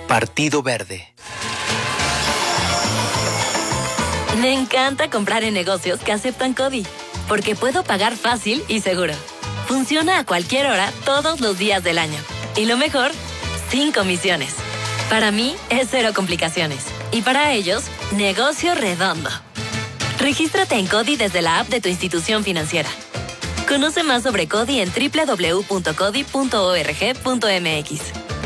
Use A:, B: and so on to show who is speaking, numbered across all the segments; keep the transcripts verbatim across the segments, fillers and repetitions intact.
A: Partido Verde.
B: Me encanta comprar en negocios que aceptan CODI, porque puedo pagar fácil y seguro. Funciona a cualquier hora, todos los días del año. Y lo mejor, sin comisiones. Para mí, es cero complicaciones. Y para ellos, negocio redondo. Regístrate en CODI desde la app de tu institución financiera. Conoce más sobre CODI en doble u doble u doble u punto codi punto org punto m x.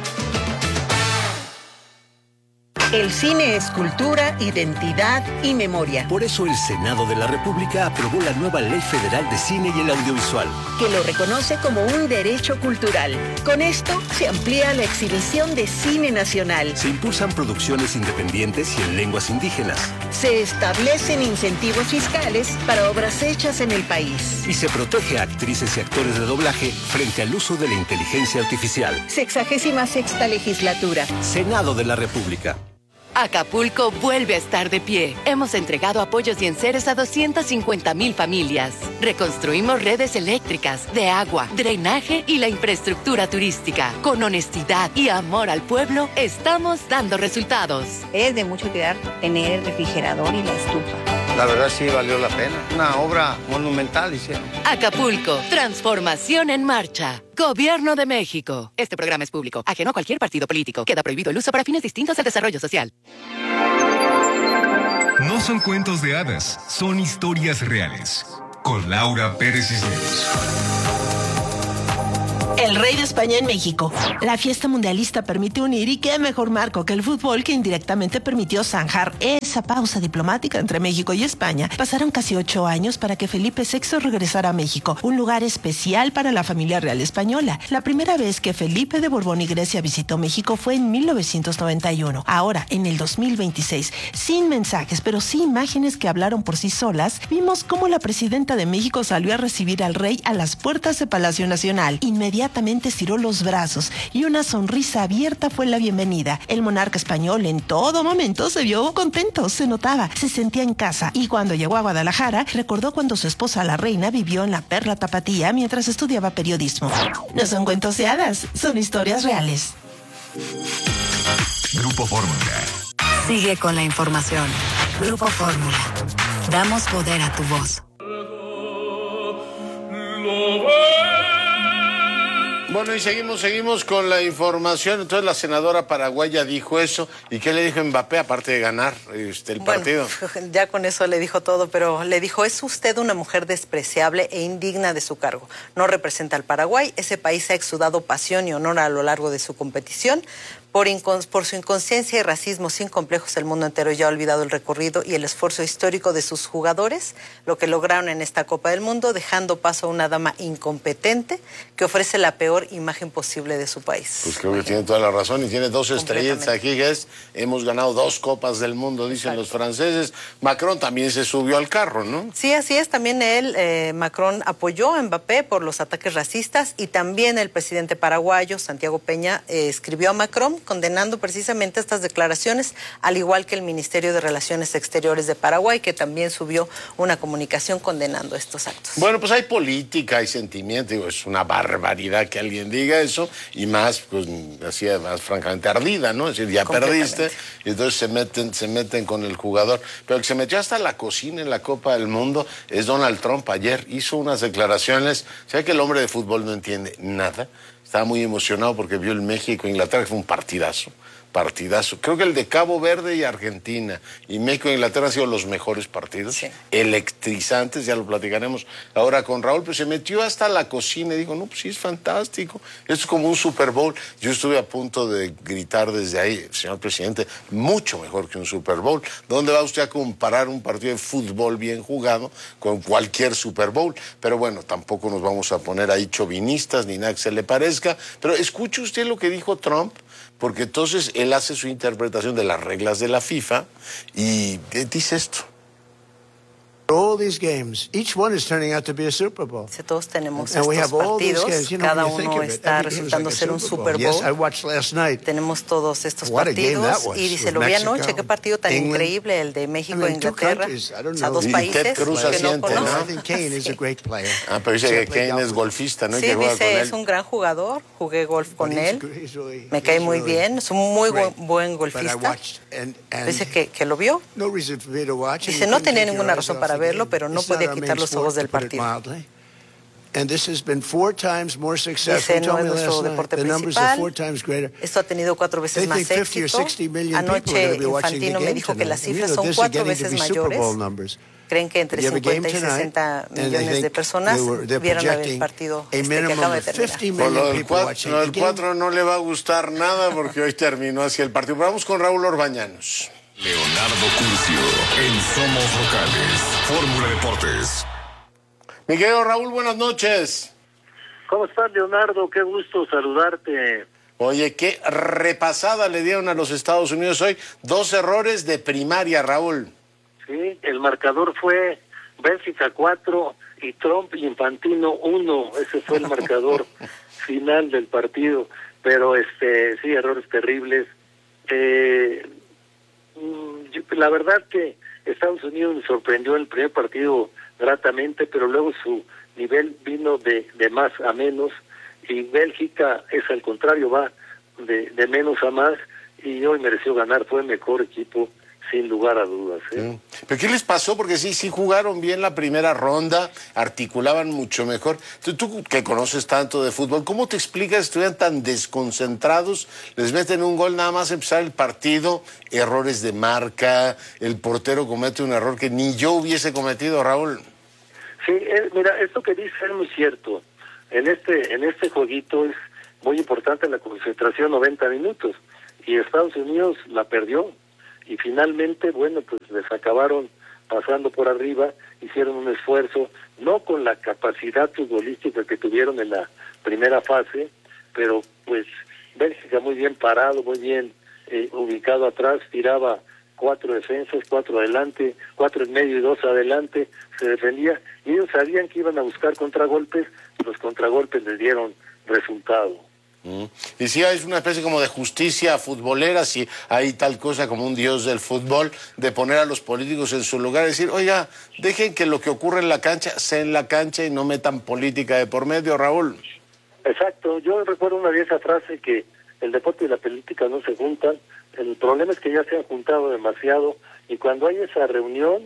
C: El cine es cultura, identidad y memoria.
D: Por eso el Senado de la República aprobó la nueva Ley Federal de Cine y el Audiovisual,
C: que lo reconoce como un derecho cultural. Con esto se amplía la exhibición de cine nacional.
D: Se impulsan producciones independientes y en lenguas indígenas.
C: Se establecen incentivos fiscales para obras hechas en el país.
D: Y se protege a actrices y actores de doblaje frente al uso de la inteligencia artificial.
C: Sexagésima sexta legislatura.
D: Senado de la República.
E: Acapulco vuelve a estar de pie. Hemos entregado apoyos y enseres a doscientas cincuenta mil familias. Reconstruimos redes eléctricas, de agua, drenaje y la infraestructura turística. Con honestidad y amor al pueblo, estamos dando resultados.
F: Es de mucho cuidar tener el refrigerador y la estufa.
G: La verdad sí valió la pena. Una obra monumental hicieron.
E: Acapulco, transformación en marcha. Gobierno de México. Este programa es público, ajeno a cualquier partido político. Queda prohibido el uso para fines distintos al desarrollo social.
H: No son cuentos de hadas, son historias reales. Con Laura Pérez Cisneros.
I: El rey de España en México. La fiesta mundialista permite unir, y qué mejor marco que el fútbol, que indirectamente permitió zanjar esa pausa diplomática entre México y España. Pasaron casi ocho años para que Felipe sexto regresara a México, un lugar especial para la familia real española. La primera vez que Felipe de Borbón y Grecia visitó México fue en mil novecientos noventa y uno. Ahora, en el dos mil veintiséis, sin mensajes, pero sí imágenes que hablaron por sí solas, vimos cómo la presidenta de México salió a recibir al rey a las puertas de Palacio Nacional. Inmediatamente Inmediatamente estiró los brazos y una sonrisa abierta fue la bienvenida. El monarca español en todo momento se vio contento, se notaba, se sentía en casa, y cuando llegó a Guadalajara recordó cuando su esposa la reina vivió en la Perla Tapatía mientras estudiaba periodismo. No son cuentos de hadas, son historias reales.
H: Grupo Fórmula.
J: Sigue con la información. Grupo Fórmula. Damos poder a tu voz.
K: Bueno, y seguimos, seguimos con la información. Entonces la senadora paraguaya dijo eso. ¿Y qué le dijo Mbappé aparte de ganar este, el
L: bueno,
K: partido?
L: Ya con eso le dijo todo, pero le dijo: es usted una mujer despreciable e indigna de su cargo. No representa al Paraguay. Ese país ha exudado pasión y honor a lo largo de su competición. Por, por su inconsciencia y racismo sin complejos, el mundo entero ya ha olvidado el recorrido y el esfuerzo histórico de sus jugadores, lo que lograron en esta Copa del Mundo, dejando paso a una dama incompetente que ofrece la peor imagen posible de su país.
K: Pues creo que tiene toda la razón, y tiene dos estrellitas aquí, que es: hemos ganado dos Copas del Mundo, dicen Exacto. los franceses. Macron también se subió al carro, ¿no?
L: Sí, así es. También él, eh, Macron, apoyó a Mbappé por los ataques racistas, y también el presidente paraguayo, Santiago Peña, eh, escribió a Macron condenando precisamente estas declaraciones, al igual que el Ministerio de Relaciones Exteriores de Paraguay, que también subió una comunicación condenando estos actos.
K: Bueno, pues hay política, hay sentimiento, digo, es una barbaridad que alguien diga eso, y más, pues, así, más francamente ardida, ¿no? Es decir, ya perdiste, y entonces se meten, se meten con el jugador. Pero el que se metió hasta la cocina en la Copa del Mundo es Donald Trump. Ayer hizo unas declaraciones, ¿sabe que el hombre de fútbol no entiende nada? Estaba muy emocionado porque vio el México-Inglaterra, que fue un partidazo, partidazo. Creo que el de Cabo Verde y Argentina y México-Inglaterra han sido los mejores partidos, sí. electrizantes, ya lo platicaremos ahora con Raúl, pero se metió hasta la cocina y dijo: no, pues sí, es fantástico, esto es como un Super Bowl. Yo estuve a punto de gritar desde ahí: señor presidente, mucho mejor que un Super Bowl. ¿Dónde va usted a comparar un partido de fútbol bien jugado con cualquier Super Bowl? Pero bueno, tampoco nos vamos a poner ahí chauvinistas ni nada que se le parezca. Pero escuche usted lo que dijo Trump, porque entonces él hace su interpretación de las reglas de la FIFA y dice esto.
A: All these games, each one is turning out to be a Super Bowl.
L: Si todos tenemos
A: And we
L: estos
A: have all these
L: partidos,
A: games. You know,
L: cada
A: when you think
L: uno
A: of it,
L: está
A: every game is
L: resultando
A: like a
L: ser un
A: Super
L: Super
A: Bowl.
L: Bowl.
A: Yes, I watched last night.
L: Tenemos todos estos
A: What a game that
L: partidos
A: was,
L: y dice,
A: with
L: lo vi
A: Mexico,
L: anoche, qué partido tan
A: England.
L: increíble el de México
A: I mean,
L: e
A: two
L: Inglaterra.
A: countries, I don't
L: O sea,
A: know.
L: dos
K: Y
L: países
K: Ted Cruz
L: que no
K: asiente,
A: No,
L: conozco.
A: I think Kane is a great player.
K: Ah, pero dice que Kane es golfista, ¿no? Y
L: Sí,
K: que juega con
L: dice,
K: él.
L: es un gran jugador, jugué golf con
A: But he's
L: él,
A: good, he's really-
L: me cae
A: he's
L: muy
A: really
L: bien, es un muy
A: great.
L: buen, buen
A: But I
L: golfista.
A: watched and- and
L: Dice que, que lo vio.
A: no reason for me to watch, and
L: Dice,
A: you
L: no
A: couldn't
L: tenía
A: take your
L: ninguna
A: eyes
L: razón
A: off
L: para
A: the
L: verlo,
A: game.
L: pero no
A: It's not
L: podía
A: our
L: quitar
A: main
L: los ojos
A: sport,
L: del
A: to put it
L: partido.
A: mildly. And this has been four times more successful.
L: Dice, no
A: Told
L: es
A: me
L: nuestro
A: last night.
L: deporte
A: The numbers are
L: principal.
A: four times greater.
L: Esto ha tenido cuatro veces
A: They
L: más
A: think fifty or
L: éxito.
A: sixty million people are
L: Anoche
A: going to be watching the
L: Infantino me
A: game
L: dijo que
A: tonight.
L: las
A: You
L: cifras
A: know,
L: son
A: this is
L: cuatro
A: getting to
L: veces
A: be Super
L: mayores.
A: Bowl numbers.
L: Creen que entre
A: You have a game
L: cincuenta y
A: tonight,
L: sesenta
A: and they
L: millones de
A: think
L: personas
A: they were- they're
L: vieron el
A: projecting
L: partido
A: a
L: este que
A: minimum
L: acaba de
A: of
L: terminar.
A: fifty
K: Por lo
A: million
K: del
A: people watching
K: cuatro,
A: the
K: el
A: game.
K: cuatro no le va a gustar nada porque hoy terminó así el partido. Vamos con Raúl Orbañanos.
H: Leonardo Curcio en Somos Locales. Fórmula Deportes.
K: Mi querido Raúl, buenas noches.
M: ¿Cómo estás, Leonardo? Qué gusto saludarte.
K: Oye, qué repasada le dieron a los Estados Unidos hoy. Dos errores de primaria, Raúl.
M: Sí, el marcador fue Bélgica cuatro y Trump y Infantino uno. Ese fue el marcador final del partido. Pero, este, sí, errores terribles. Eh, la verdad que Estados Unidos me sorprendió en el primer partido gratamente, pero luego su nivel vino de, de más a menos, y Bélgica es al contrario, va de, de menos a más, y hoy mereció ganar, fue el mejor equipo sin lugar a dudas. ¿eh?
K: Sí. ¿Pero qué les pasó? Porque sí, sí jugaron bien la primera ronda, articulaban mucho mejor. Tú, tú que conoces tanto de fútbol, ¿cómo te explicas que estuvieran tan desconcentrados? Les meten un gol nada más empezar el partido, errores de marca, el portero comete un error que ni yo hubiese cometido, Raúl.
M: Sí, eh, mira, esto que dice es muy cierto. En este en este jueguito es muy importante la concentración, noventa minutos, y Estados Unidos la perdió, y finalmente, bueno, pues les acabaron pasando por arriba, hicieron un esfuerzo, no con la capacidad futbolística que tuvieron en la primera fase, pero pues Bélgica muy bien parado, muy bien eh, ubicado atrás, tiraba cuatro defensas, cuatro adelante, cuatro en medio y dos adelante, se defendía, y ellos sabían que iban a buscar contragolpes, los contragolpes les dieron resultado.
K: Mm. Y si es una especie como de justicia futbolera, si hay tal cosa como un dios del fútbol, de poner a los políticos en su lugar y decir, oiga, dejen que lo que ocurre en la cancha sea en la cancha y no metan política de por medio, Raúl.
M: Exacto, yo recuerdo una vieja frase que el deporte y la política no se juntan. El problema es que ya se han juntado demasiado, y cuando hay esa reunión,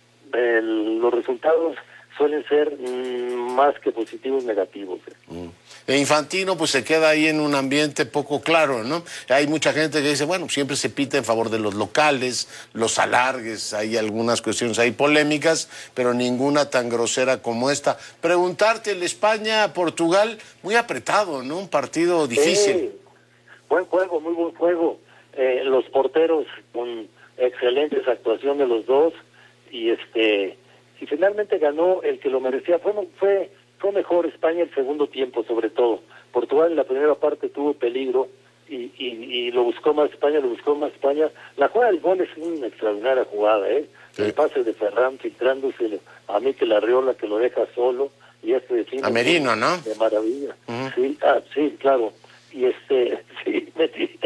M: el, los resultados suelen ser mmm, más que positivos, negativos. ¿eh?
K: Mm. E Infantino pues se queda ahí en un ambiente poco claro, ¿no? Hay mucha gente que dice, bueno, siempre se pita en favor de los locales, los alargues, hay algunas cuestiones ahí polémicas, pero ninguna tan grosera como esta. Preguntarte, el España-Portugal, muy apretado, ¿no? Un partido difícil.
M: Sí. Buen juego, muy buen juego. Eh, los porteros con excelentes actuaciones los dos, y este y finalmente ganó el que lo merecía. Fue fue fue mejor España el segundo tiempo, sobre todo. Portugal en la primera parte tuvo peligro y, y, y lo buscó más España, lo buscó más España. La jugada del gol es una extraordinaria jugada, ¿eh? Sí. El pase de Ferran filtrándose a Mikel Arriola, que lo deja solo, y este define
K: a Merino, ¿no?
M: De maravilla.
K: Uh-huh.
M: Sí, ah, sí, claro. Y este, sí, metí.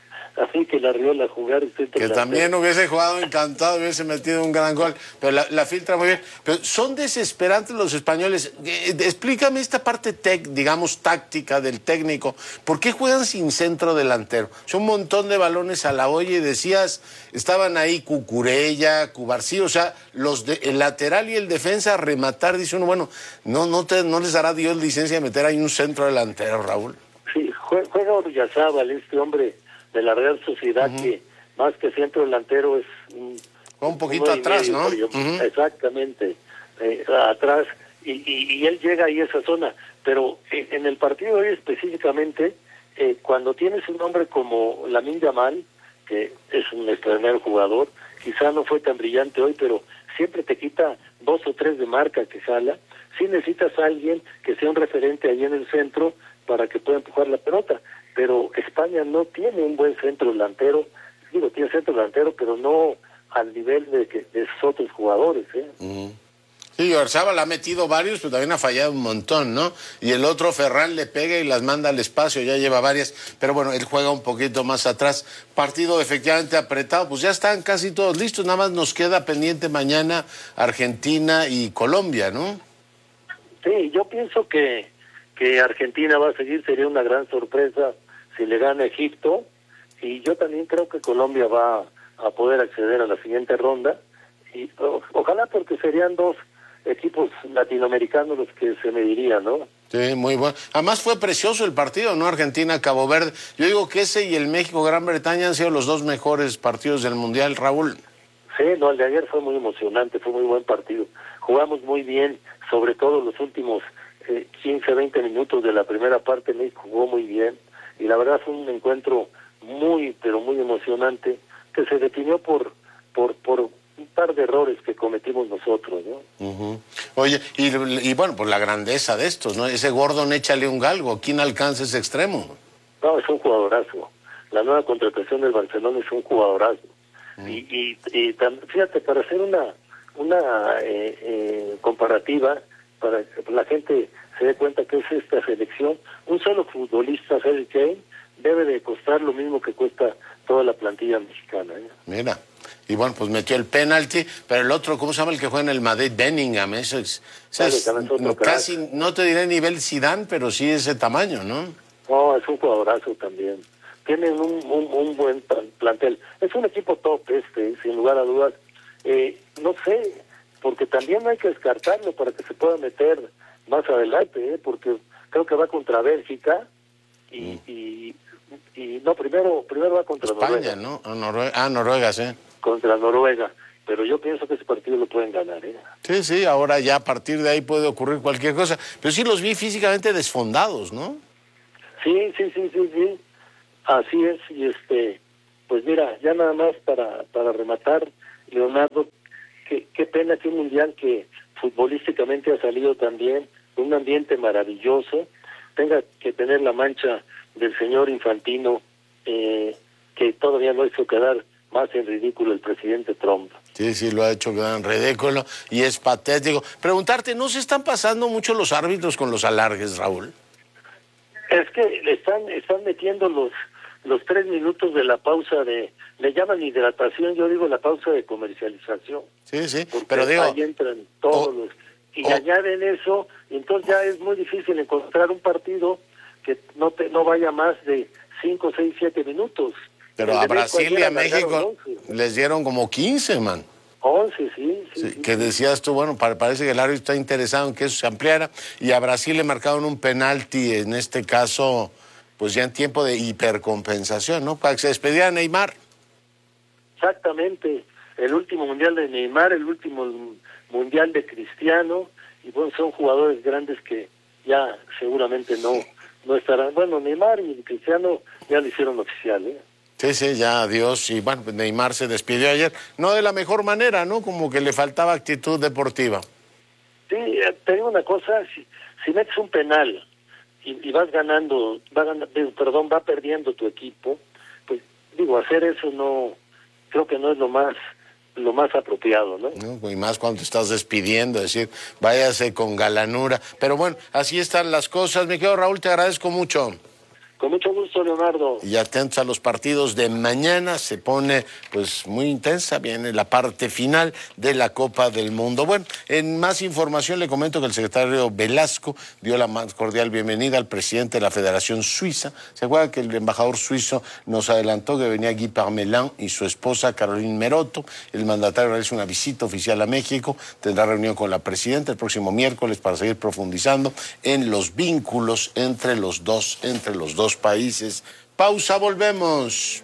M: Así que la Arriola jugar este
K: que también hubiese jugado encantado, hubiese metido un gran gol, pero la, la filtra muy bien. Pero son desesperantes los españoles. Eh, explícame esta parte tec, digamos táctica del técnico. ¿Por qué juegan sin centro delantero? Son un montón de balones a la olla, y decías, estaban ahí Cucurella, Cubarsí, o sea, los de, el lateral y el defensa a rematar, dice uno, bueno, no, no, te, no les dará Dios licencia de meter ahí un centro delantero, Raúl.
M: Sí, juega Oryazábal, este hombre de la Real Sociedad, uh-huh. que más que centro delantero es un,
K: un poquito atrás, ¿no?
M: Uh-huh. Exactamente, eh, atrás, y, y, y él llega ahí a esa zona, pero en, en el partido hoy específicamente, eh, cuando tienes un hombre como Lamine Yamal, que es un extraordinario jugador, quizá no fue tan brillante hoy, pero siempre te quita dos o tres de marca que jala. Sí necesitas a alguien que sea un referente ahí en el centro para que pueda empujar la pelota, pero España no tiene un buen centro delantero, digo, tiene centro delantero, pero no al nivel de, que, de esos otros jugadores, ¿eh?
K: Mm. Sí, Oyarzabal ha metido varios, pero también ha fallado un montón, ¿no? Y el otro, Ferran, le pega y las manda al espacio, ya lleva varias. Pero bueno, él juega un poquito más atrás. Partido efectivamente apretado, pues ya están casi todos listos. Nada más nos queda pendiente mañana Argentina y Colombia, ¿no?
M: Sí, yo pienso que, que Argentina va a seguir, sería una gran sorpresa si le gana Egipto. Y yo también creo que Colombia va a poder acceder a la siguiente ronda. Y o, ojalá, porque serían dos equipos latinoamericanos los que se medirían, ¿no?
K: Sí, muy bueno. Además fue precioso el partido, ¿no? Argentina-Cabo Verde. Yo digo que ese y el México-Gran Bretaña han sido los dos mejores partidos del Mundial, Raúl.
M: Sí, no, el de ayer fue muy emocionante, fue muy buen partido. Jugamos muy bien, sobre todo los últimos eh, quince, veinte minutos de la primera parte. México jugó muy bien y la verdad fue un encuentro muy, pero muy emocionante, que se definió por, por, por un par de errores que cometimos nosotros, ¿no?
K: Uh-huh. Oye, y, y bueno, pues la grandeza de estos, ¿no? Ese Gordon, échale un galgo, ¿quién alcanza ese extremo?
M: No, es un jugadorazo. La nueva contratación del Barcelona es un jugadorazo. Uh-huh. Y, y, y tam, fíjate, para hacer una una eh, eh, comparativa, para que la gente se dé cuenta que es esta selección, un solo futbolista, Harry Kane, debe de costar lo mismo que cuesta toda la plantilla mexicana, ¿eh?
K: Mira. Y bueno, pues metió el penalti, pero el otro, ¿cómo se llama el que juega en el Madrid? Bellingham, eso es, eso es no, casi, no te diré nivel Zidane, pero sí ese tamaño, ¿no?
M: No, es un jugadorazo también. Tienen un, un, un buen plantel. Es un equipo top este, sin lugar a dudas. Eh, no sé, porque también no hay que descartarlo para que se pueda meter más adelante, ¿eh? Porque creo que va contra Bélgica y, mm. y, y no, primero primero va contra
K: España,
M: Noruega.
K: ¿no? Ah, Noruega, ah, Noruega, sí.
M: Contra Noruega, pero yo pienso que ese partido lo pueden ganar, ¿eh?
K: Sí, sí, ahora ya a partir de ahí puede ocurrir cualquier cosa, pero sí los vi físicamente desfondados, ¿no?
M: Sí, sí, sí, sí, sí, así es, y este, pues mira, ya nada más para, para rematar, Leonardo, qué, qué pena que un mundial que futbolísticamente ha salido también, un ambiente maravilloso, tenga que tener la mancha del señor Infantino, eh, que todavía no hizo quedar más en ridículo el presidente Trump.
K: Sí, sí, lo ha hecho quedar en ridículo y es patético. Preguntarte, ¿no se están pasando mucho los árbitros con los alargues, Raúl?
M: Es que le están, están metiendo los, los tres minutos de la pausa de, le llaman hidratación, yo digo la pausa de comercialización.
K: Sí, sí, pero digo...
M: Ahí entran todos
K: oh,
M: los... Y
K: oh,
M: añaden eso, y entonces ya es muy difícil encontrar un partido que no te, no vaya más de cinco, seis, siete minutos.
K: Pero a Brasil y a México les dieron como quince, man.
M: once, sí. sí,
K: sí
M: sí
K: que
M: sí.
K: decías tú, bueno, parece que el árbitro está interesado en que eso se ampliara. Y a Brasil le marcaron un penalti, en este caso, pues ya en tiempo de hipercompensación, ¿no? Para que se despediera Neymar.
M: Exactamente. El último mundial de Neymar, el último mundial de Cristiano. Y bueno, son jugadores grandes que ya seguramente no, no estarán. Bueno, Neymar y Cristiano ya lo hicieron oficial, ¿eh?
K: Sí, sí, ya adiós. Y bueno, Neymar se despidió ayer. No de la mejor manera, ¿no? Como que le faltaba actitud deportiva.
M: Sí, te digo una cosa, si, si metes un penal y, y vas ganando, va ganando, perdón, va perdiendo tu equipo, pues digo, hacer eso no, creo que no es lo más, lo más apropiado, ¿no?
K: No, y más cuando te estás despidiendo, decir, váyase con galanura. Pero bueno, así están las cosas. Mi querido Raúl, te agradezco mucho.
M: Con mucho gusto, Leonardo.
K: Y atentos a los partidos de mañana, se pone pues muy intensa, viene la parte final de la Copa del Mundo. Bueno, en más información le comento que el secretario Velasco dio la más cordial bienvenida al presidente de la Federación Suiza. ¿Se acuerdan que el embajador suizo nos adelantó que venía Guy Parmelin y su esposa Caroline Merotto? El mandatario realiza una visita oficial a México, tendrá reunión con la presidenta el próximo miércoles para seguir profundizando en los vínculos entre los dos, entre los dos países. Pausa, volvemos.